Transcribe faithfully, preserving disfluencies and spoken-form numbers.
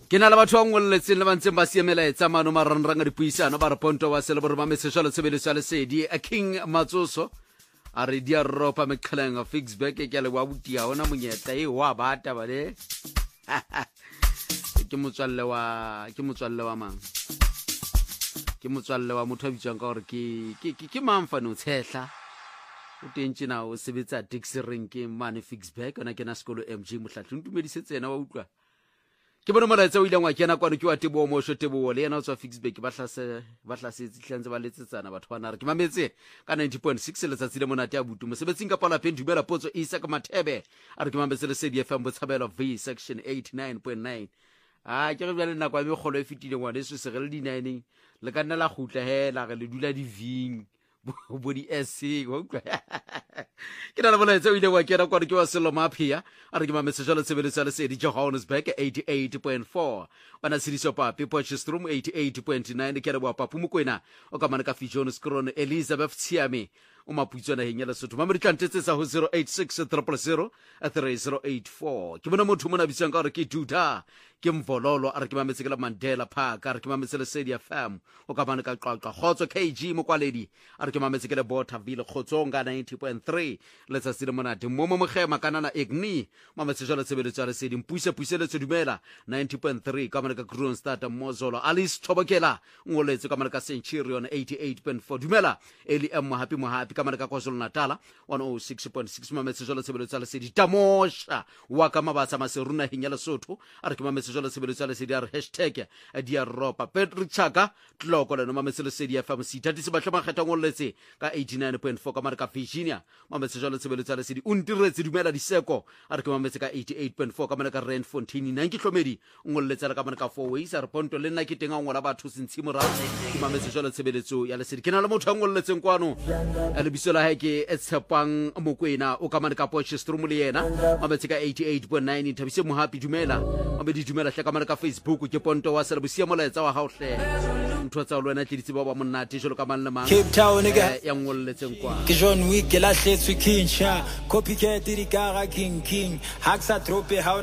ke na le batho ba ngolletseng le bantseng ba siemelaetsa mano marangrang a dipuisano ba re ponto wa sele bore ba mesesha le tshebeletso ya lesedi a King Matsoso a re dia ropa mekhleng of Fixback ke le wa butia ona monyeta e wa bata ba le ke motswalle wa ke motswalle wa mang ke motswalle wa motho a bitswang ka gore ke ke ke mamfano tshehla o tentse na o sebetsa taxi rank mane Fixback ona ke na sekolo M G mohlatlho ntumedisetsena wa utlwa ke bona molaetsa o ile ngwa kena kwano ke wa Tebo mo sho Tebo le yena o tswa Fixback ba hlase ba hlasetse hlantse ba letsetsana batho bana re ke mametse ka ninety point six letsatsi le monate a butu mosebetsing ka pala phendu bela potso isa ka Mathebe a re ke mametse le C D F M botshabelo V section eighty-nine point nine ah ke re bjale nna kwa be kholo e fitile ngwane se se re le di nine le ka nna la khutla hela re le dula di ving bo di S C wa utlwa ke na le molaetsa o ile wa kena kwa ke wa Sello Maphia a re ke mametse jalo tshebeletso ya lesedi Johannesburg eighty-eight point four bana sediso papi Potchefstroom eighty-eight point nine ke re bo papu mokwena o ka mana ka Fijon Skron Elizabeth Tsiame o maputswana heng ya Lesotho mama di tlantetse sa ho zero eight six zero zero zero three zero eight four ke bona motho mona bitsang ka re ke Duda ke Mvololo a re ke mametse ke la Mandela Park a re ke mametse le Sedi F M o ka bana ka qaqqa khotso K G mokwaledi a re ke mametse ke le Bothaville khotsonga ninety point three letsa se le monate mo mo mogema kanana Igni mametse jalo tshebeletso ya lesedi mpuse puseletso dumela ninety point three ka mana ka Kroonstad Mozolo Alice Thobokela ngoletse ka mana ka Centurion eighty-eight point four dumela Eli M happy mo happy ka mana ka KwaZulu Natal one oh six point six mametse jalo tshebeletso ya lesedi Tamosha wa ka mabatsa maseruna heng ya Lesotho a re ke mametse jalo tshebeletso ya lesedi a re hashtag dia ropa Patrick Chaka tloko le no mametse lesedi F M C thati se batla makgetha ngoletse ka eighty-nine point four ka mana ka Virginia mametse jalo tshebeletso ya lesedi untiretse dumela diseko a re ke mametse ka eighty-eight point four ka mana ka Randfontein nine ke hlomedi ngolletsa ka mana ka Four Ways a re ponto le nna ke tenga ngola batho sentshimo ra ke mametse jalo tshebeletso ya lesedi ke na le motho a ngolletseng kwano a le biso la hae ke Etshepang Mokwena o ka mana ka Potchefstroom le yena mametse ka eighty-eight point nine thabise mo happy dumela mabedi dumela hle ka mana ka Facebook ke ponto wa sele bosia molaetsa wa hao hle ntho tsa lo wena tliditse ba ba monnate jolo ka manle mang Cape Town ga ya ngolletseng kwa ke John Wick la hletswe Kinsha copycat di ka ga King King haxa trope ha